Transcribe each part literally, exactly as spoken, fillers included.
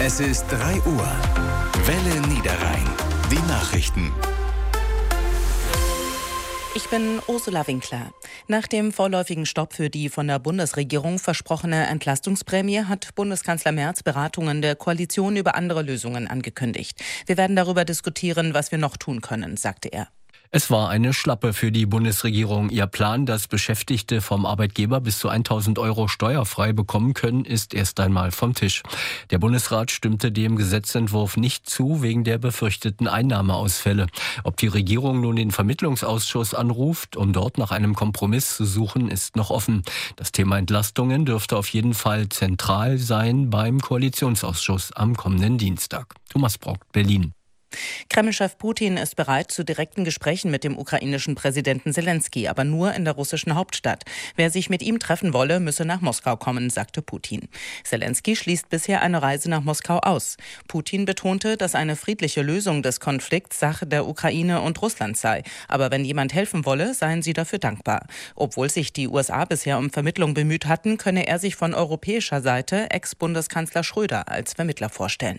Es ist drei Uhr. Welle Niederrhein. Die Nachrichten. Ich bin Ursula Winkler. Nach dem vorläufigen Stopp für die von der Bundesregierung versprochene Entlastungsprämie hat Bundeskanzler Merz Beratungen der Koalition über andere Lösungen angekündigt. Wir werden darüber diskutieren, was wir noch tun können, sagte er. Es war eine Schlappe für die Bundesregierung. Ihr Plan, dass Beschäftigte vom Arbeitgeber bis zu tausend Euro steuerfrei bekommen können, ist erst einmal vom Tisch. Der Bundesrat stimmte dem Gesetzentwurf nicht zu, wegen der befürchteten Einnahmeausfälle. Ob die Regierung nun den Vermittlungsausschuss anruft, um dort nach einem Kompromiss zu suchen, ist noch offen. Das Thema Entlastungen dürfte auf jeden Fall zentral sein beim Koalitionsausschuss am kommenden Dienstag. Thomas Brock, Berlin. Kreml-Chef Putin ist bereit zu direkten Gesprächen mit dem ukrainischen Präsidenten Zelensky, aber nur in der russischen Hauptstadt. Wer sich mit ihm treffen wolle, müsse nach Moskau kommen, sagte Putin. Zelensky schließt bisher eine Reise nach Moskau aus. Putin betonte, dass eine friedliche Lösung des Konflikts Sache der Ukraine und Russland sei. Aber wenn jemand helfen wolle, seien sie dafür dankbar. Obwohl sich die U S A bisher um Vermittlung bemüht hatten, könne er sich von europäischer Seite Ex-Bundeskanzler Schröder als Vermittler vorstellen.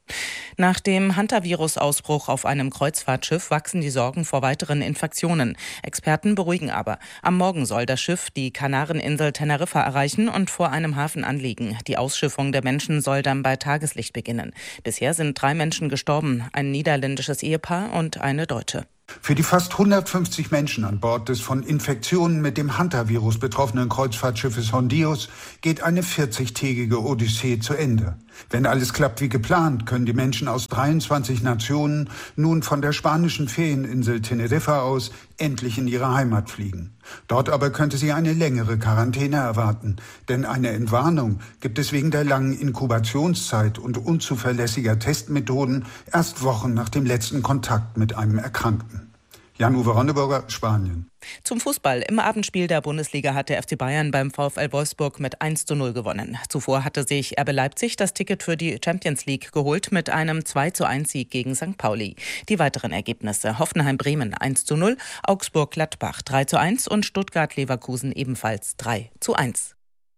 Nach dem Hantavirus-Ausbruch auf einem Kreuzfahrtschiff wachsen die Sorgen vor weiteren Infektionen. Experten beruhigen aber. Am Morgen soll das Schiff die Kanareninsel Teneriffa erreichen und vor einem Hafen anlegen. Die Ausschiffung der Menschen soll dann bei Tageslicht beginnen. Bisher sind drei Menschen gestorben, ein niederländisches Ehepaar und eine Deutsche. Für die fast hundertfünfzig Menschen an Bord des von Infektionen mit dem Hantavirus betroffenen Kreuzfahrtschiffes Hondios geht eine vierzigtägige Odyssee zu Ende. Wenn alles klappt wie geplant, können die Menschen aus dreiundzwanzig Nationen nun von der spanischen Ferieninsel Teneriffa aus endlich in ihre Heimat fliegen. Dort aber könnte sie eine längere Quarantäne erwarten, denn eine Entwarnung gibt es wegen der langen Inkubationszeit und unzuverlässiger Testmethoden erst Wochen nach dem letzten Kontakt mit einem Erkrankten. Jan-Uwe Ronneburger, Spanien. Zum Fußball. Im Abendspiel der Bundesliga hat der F C Bayern beim VfL Wolfsburg mit eins zu null gewonnen. Zuvor hatte sich R B Leipzig das Ticket für die Champions League geholt mit einem zwei zu eins Sieg gegen Sankt Pauli. Die weiteren Ergebnisse: Hoffenheim-Bremen eins zu null, Augsburg-Gladbach drei zu eins und Stuttgart-Leverkusen ebenfalls drei zu eins.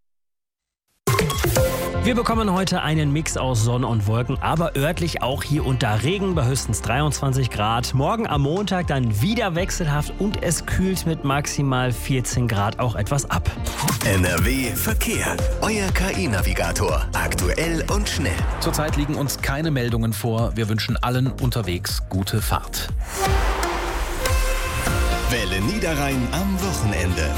Wir bekommen heute einen Mix aus Sonne und Wolken, aber örtlich auch hier und da Regen bei höchstens dreiundzwanzig Grad. Morgen am Montag dann wieder wechselhaft und es kühlt mit maximal vierzehn Grad auch etwas ab. N R W Verkehr. Euer K I-Navigator. Aktuell und schnell. Zurzeit liegen uns keine Meldungen vor. Wir wünschen allen unterwegs gute Fahrt. Welle Niederrhein am Wochenende.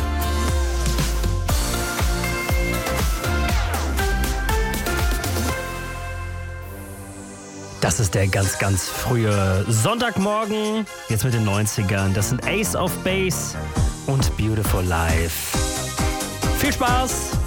Das ist der ganz, ganz frühe Sonntagmorgen, jetzt mit den neunzigern. Das sind Ace of Base und Beautiful Life. Viel Spaß!